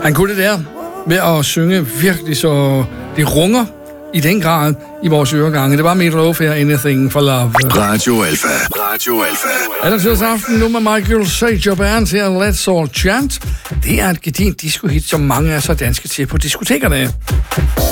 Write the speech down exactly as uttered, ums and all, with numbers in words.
Han kunne det der ved at synge virkelig så det runger i den grad i vores øregange. Det var Meat Loaf her, Anything for Love. Radio Alpha. Radio Alpha. Allertids aften nu med Michael Sager Bands her, Let's All Chant. Det er et gedint disco-hit, som mange er så danske til på diskotekerne.